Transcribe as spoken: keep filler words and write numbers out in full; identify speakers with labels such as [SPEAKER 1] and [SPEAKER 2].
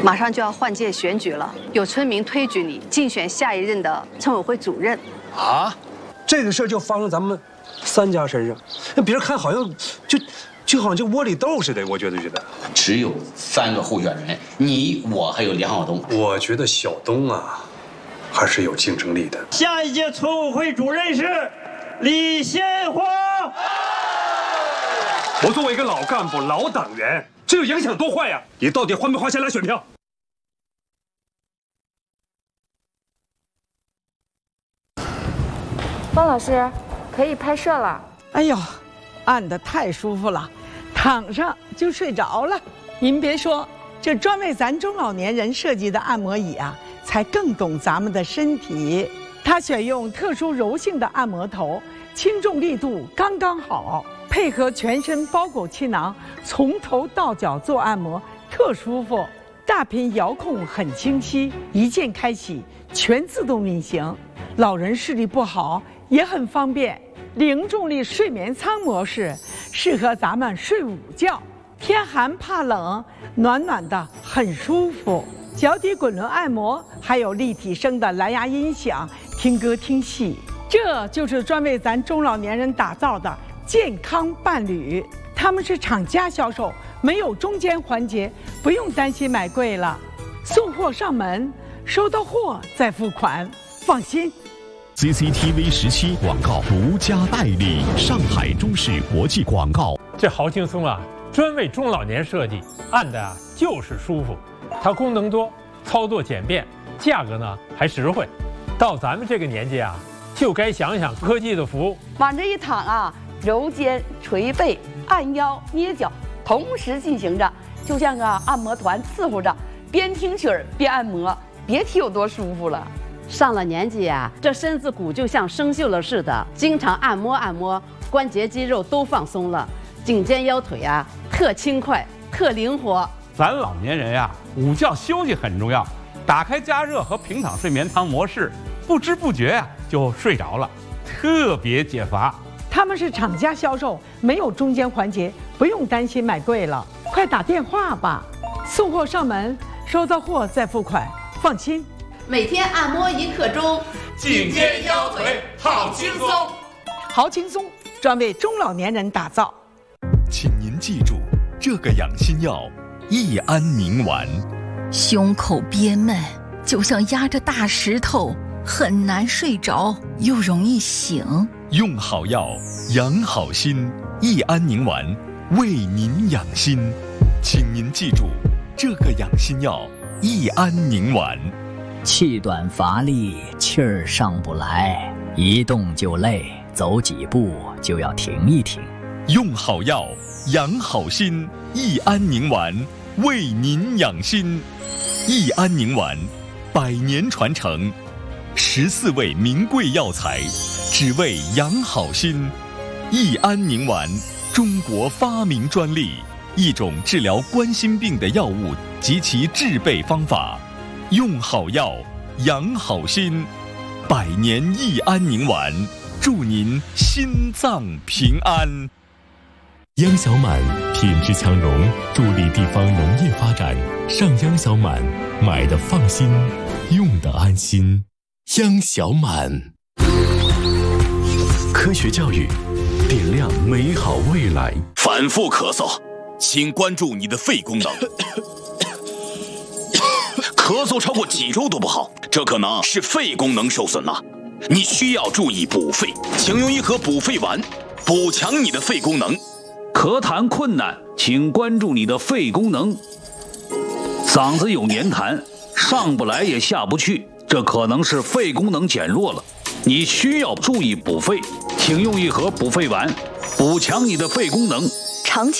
[SPEAKER 1] 马上就要换届选举了，有村民推举你竞选下一任的村委会主任。
[SPEAKER 2] 啊，
[SPEAKER 3] 这个事儿就发生咱们三家身上，那别人看好像就就好像就窝里斗似的，我觉得觉得。
[SPEAKER 2] 只有三个候选人，你我还有梁晓东。
[SPEAKER 3] 我觉得小东啊，还是有竞争力的。
[SPEAKER 4] 下一届村委会主任是李献华。
[SPEAKER 3] 我作为一个老干部、老党员，这个影响多坏呀！你到底花没花钱来选票？
[SPEAKER 5] 方老师，可以拍摄了。
[SPEAKER 6] 哎呦，按得太舒服了，躺上就睡着了。您别说，这专为咱中老年人设计的按摩椅啊，才更懂咱们的身体。它选用特殊柔性的按摩头，轻重力度刚刚好，配合全身包裹气囊，从头到脚做按摩，特舒服。大屏遥控很清晰，一键开启，全自动运行。老人视力不好也很方便。零重力睡眠舱模式适合咱们睡午觉，天寒怕冷，暖暖的很舒服。脚底滚轮按摩，还有立体声的蓝牙音响，听歌听戏。这就是专为咱中老年人打造的健康伴侣。他们是厂家销售，没有中间环节，不用担心买贵了。送货上门，收到货再付款，放心。
[SPEAKER 7] C C T V 十七广告独家代理，上海中视国际广告。
[SPEAKER 8] 这好轻松啊，专为中老年设计，按的啊就是舒服。它功能多，操作简便，价格呢还实惠。到咱们这个年纪啊，就该想想科技的服务。
[SPEAKER 9] 往这一躺啊，揉肩、捶背、按腰、捏脚，同时进行着，就像个按摩团伺候着，边听曲儿边按摩，别提有多舒服了。
[SPEAKER 10] 上了年纪啊，这身子骨就像生锈了似的，经常按摩按摩，关节肌肉都放松了，颈肩腰腿啊特轻快、特灵活。
[SPEAKER 11] 咱老年人呀、啊，午觉休息很重要，打开加热和平躺睡眠舱模式，不知不觉呀、啊、就睡着了，特别解乏。
[SPEAKER 6] 他们是厂家销售，没有中间环节，不用担心买贵了。快打电话吧，送货上门，收到货再付款，放心。
[SPEAKER 10] 每天按摩一刻钟，
[SPEAKER 12] 颈肩腰腿好轻松，
[SPEAKER 6] 好轻松，专为中老年人打造。
[SPEAKER 7] 请您记住，这个养心药益安宁丸。
[SPEAKER 13] 胸口憋闷，就像压着大石头，很难睡着，又容易醒。
[SPEAKER 7] 用好药，养好心，益安宁丸为您养心。请您记住，这个养心药益安宁丸。
[SPEAKER 14] 气短乏力，气儿上不来，一动就累，走几步就要停一停。
[SPEAKER 7] 用好药，养好心，益安宁丸为您养心。益安宁丸，百年传承，十四味名贵药材，只为养好心。益安宁丸，中国发明专利，一种治疗冠心病的药物及其制备方法。用好药，养好心，百年益安宁丸，祝您心脏平安。 央小满品质强融，助力地方农业发展。上央小满，买的放心，用的安心。央小满，科学教育，点亮美好未来。
[SPEAKER 15] 反复咳嗽，请关注你的肺功能。咳嗽超过几周都不好，这可能是肺功能受损了，你需要注意补肺，请用一盒补肺丸，补强你的肺功能。
[SPEAKER 16] 咳痰困难，请关注你的肺功能。嗓子有黏痰，上不来也下不去，这可能是肺功能减弱了，你需要注意补肺，请用一盒补肺丸，补强你的肺功能。
[SPEAKER 13] 长期